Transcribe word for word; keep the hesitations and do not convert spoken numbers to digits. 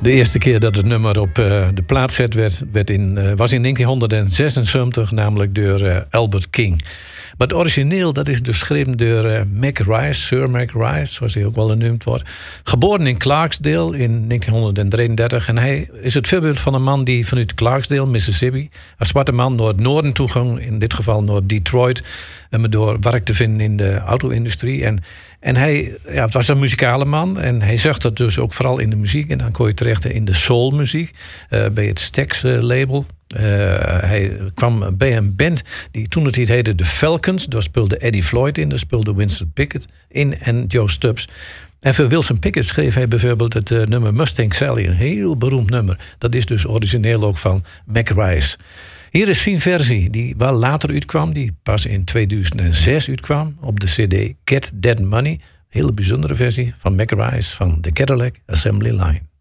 De eerste keer dat het nummer op uh, de plaat zet werd, werd in, uh, was in negentien zesenzeventig, namelijk door uh, Albert King. Maar het origineel dat is dus geschreven door uh, Mac Rice, Sir Mac Rice, zoals hij ook wel genoemd wordt. Geboren in Clarksdale in negentien drieëndertig. En hij is het voorbeeld van een man die vanuit Clarksdale, Mississippi, als zwarte man naar het noorden toe ging, in dit geval naar Detroit, en door werk te vinden in de auto-industrie. En, en hij ja, was een muzikale man en hij zag dat dus ook vooral in de muziek. En dan kon je terecht in de soulmuziek, uh, bij het Stax uh, label. Uh, hij kwam bij een band die toen het heette de Falcons. Daar speelde Eddie Floyd in, daar speelde Winston Pickett in en Joe Stubbs. En voor Wilson Pickett schreef hij bijvoorbeeld het uh, nummer Mustang Sally, een heel beroemd nummer. Dat is dus origineel ook van Mac Rice. Hier is zijn versie die wel later uitkwam, die pas in tweeduizend zes uitkwam op de cd Get That Money. Hele bijzondere versie van Mac Rice van de Cadillac Assembly Line.